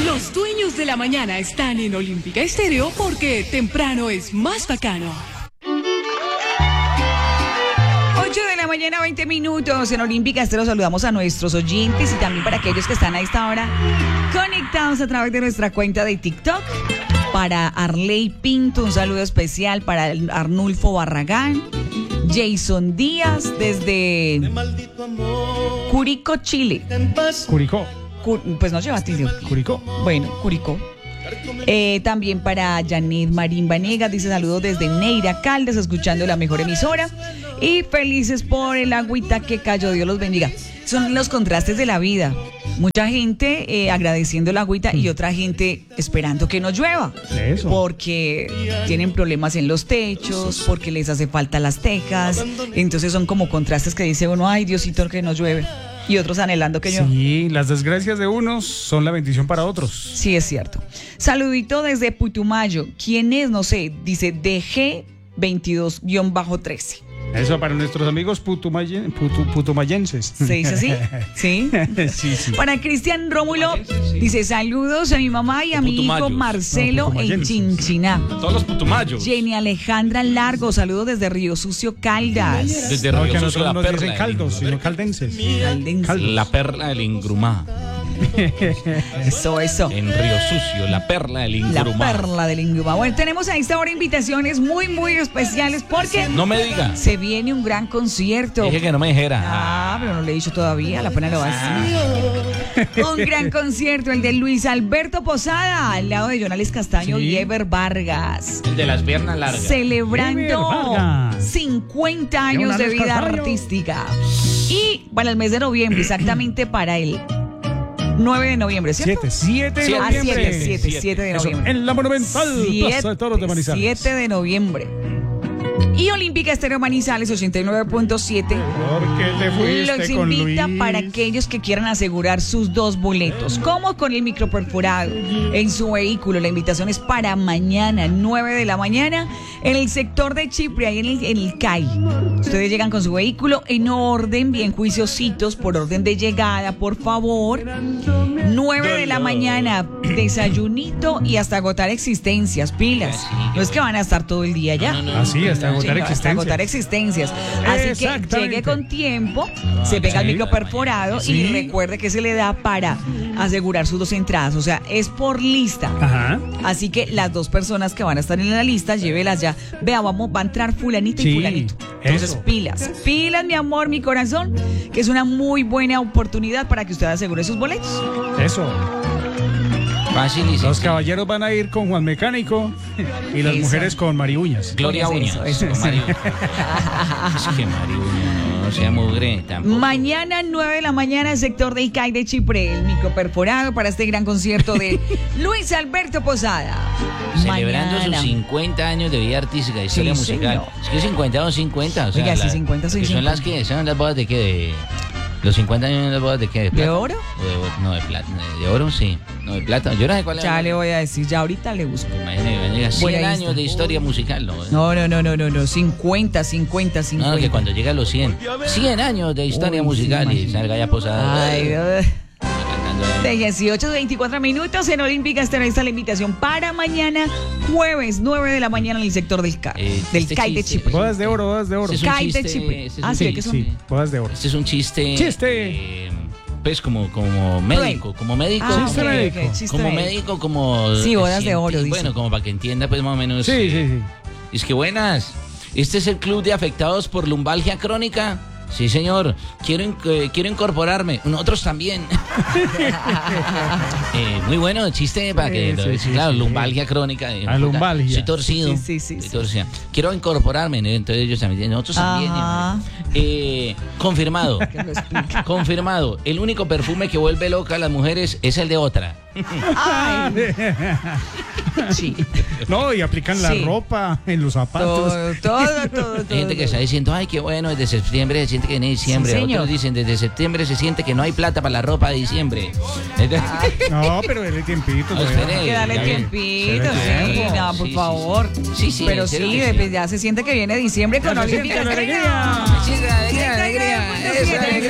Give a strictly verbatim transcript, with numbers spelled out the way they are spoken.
Los dueños de la mañana están en Olímpica Estéreo porque temprano es más bacano. ocho de la mañana, veinte minutos. En Olímpica Estéreo saludamos a nuestros oyentes y también para aquellos que están a esta hora conectados a través de nuestra cuenta de TikTok. Para Arley Pinto, un saludo especial para Arnulfo Barragán. Jason Díaz desde Curicó, Chile. Curicó. Cur, pues no llevaste. Curicó. Bueno, Curicó. Eh, también para Janet Marín Vanegas, dice saludos desde Neira Caldas, escuchando la mejor emisora. Y felices por el agüita que cayó, Dios los bendiga. Son los contrastes de la vida. Mucha gente eh, agradeciendo el agüita y otra gente esperando que no llueva. Eso. Porque tienen problemas en los techos, porque les hace falta las tejas. Entonces son como contrastes que dice uno, ay Diosito, que no llueve. Y otros anhelando que llueva. Sí, las desgracias de unos son la bendición para otros. Sí, es cierto. Saludito desde Putumayo. ¿Quién es? No sé. Dice D G veintidós trece. Eso para nuestros amigos putumayen, putu, putumayenses. ¿Se dice así? ¿Sí? Sí, sí. Para Cristian Rómulo, dice saludos a mi mamá y a mi hijo Marcelo No, en Chinchiná. Todos los putumayos. Jenny Alejandra Largo, saludos desde Río Sucio, Caldas. Desde No, Río que a Sucio, nosotros la nos perla dicen del caldos, sino Ingrumá. caldenses. Caldense. Caldos. La perla del Ingrumá. Eso, eso. En Río Sucio, la perla del La Ingrumá. perla del Ingrumá. Bueno, tenemos a esta hora invitaciones muy, muy especiales porque No me diga. se viene un gran concierto. Dije que no me dijera. Ah, pero no le he dicho todavía, la pena lo va a decir. Un gran concierto, el de Luis Alberto Posada, al lado de Jonales Castaño Sí. y Ever Vargas. El de las piernas largas. Celebrando Ever Vargas. cincuenta años de Jonales vida Castaño. artística. Y para el mes de noviembre, exactamente para el nueve de noviembre, ¿cierto? Siete, siete de Siete. Ah, noviembre. siete, siete, Siete. siete de Eso, noviembre. en la Monumental Plaza de Toros de Manizales. siete de noviembre. Y Olímpica Estéreo Manizales ochenta y nueve punto siete Porque te fuiste los con invita Luis. para aquellos que quieran asegurar sus dos boletos. Como con el microperforado en su vehículo. La invitación es para mañana, nueve de la mañana, en el sector de Chipre, ahí en el, en el C A I. Ustedes llegan con su vehículo en orden, bien juiciositos, por orden de llegada, por favor. nueve de la mañana, desayunito y hasta agotar existencias, pilas. No es que van a estar todo el día ya. Así, hasta Sí, agotar hasta existencias. agotar existencias. Así que Exactamente. llegue con tiempo, se pega el sí. micro perforado y Sí. recuerde que se le da para asegurar sus dos entradas. O sea, es por lista. Ajá. Así que las dos personas que van a estar en la lista, llévelas ya. Vea, vamos, va a entrar fulanito y Sí, fulanito. Entonces, eso. pilas. Pilas, mi amor, mi corazón, que es una muy buena oportunidad para que usted asegure sus boletos. Eso. Fácil y Los sencillo. caballeros van a ir con Juan Mecánico y las Eso. mujeres con Mari Uñas. Gloria Eso, Uñas. eso, eso. Mario. Es que Mario Uñas no sea mugre tampoco. Mañana, nueve de la mañana, sector de Icay de Chipre, el micro perforado para este gran concierto de Luis Alberto Posada. Celebrando Mañana. sus cincuenta años de vida artística, de historia Sí, musical. señor. Es que cincuenta son cincuenta. O sea, Oiga, sí, la- cincuenta son que son cincuenta. las que son las bodas de qué, de los cincuenta años son las bodas de qué, de plata. oro? O de, oro- no, de plata, de oro sí, no de plata. Yo no sé cuál es. Ya le voy a decir, ya ahorita le busco. Imagínate, me diga, Buena cien lista. años de historia musical, ¿no? No, no, no, no, no, no, cincuenta, cincuenta, cincuenta. No, que cuando llega a los cien, cien años de historia Uy, musical sí, y salga ya posada. Ay, Dios. cantando, De dieciocho a veinticuatro minutos en Olímpica Estéreo está la invitación para mañana, jueves, nueve de la mañana en el sector del C A I, Eh, del este C A I de chiste- Chipre. Bodas de oro, bodas de oro. Este es un C A I de chiste, Chipre. este es Ah, un sí, chiste. que son. Sí, bodas de oro. Este es un chiste. Chiste. eh, pues como, como médico, como médico. Ah, Chiste ok, ok, médico. chiste como médico. médico, como. Sí, bodas de cienti- oro, dice. Bueno, como para que entienda, pues más o menos. Sí, eh, sí, sí. Es que buenas. Este es el club de afectados por lumbalgia crónica. Sí, señor. Quiero, in- eh, quiero incorporarme. Nosotros también. Eh, muy bueno el chiste para que. Sí, sí, sí, claro, sí. lumbalgia crónica. eh, Ah, lumbalgia. Estoy torcido. Sí, sí, sí, Estoy sí. torcido. Quiero incorporarme. ¿no? Entonces ellos también. Nosotros también. Ajá. Eh, confirmado. Que lo explique. Confirmado. El único perfume que vuelve loca a las mujeres es el de otra. Ay, sí. No, y aplican la Sí. ropa en los zapatos. Todo, todo, todo, todo. Hay gente que está diciendo, ay, qué bueno, desde septiembre se siente que viene diciembre. Sí, señor. Otros dicen, desde septiembre se siente que no hay plata para la ropa de diciembre. No, pero dele tiempito. No, todavía. espere. Hay que darle Ya bien. tiempito, Se ve sí, tiempo. no, por Sí, sí, favor. sí, sí, Pero en sí, serio que sí. desde ya se siente que viene diciembre con Ya se Olímpica siente la Estéreo. alegría. Sí, alegría, alegría. Eso, alegría.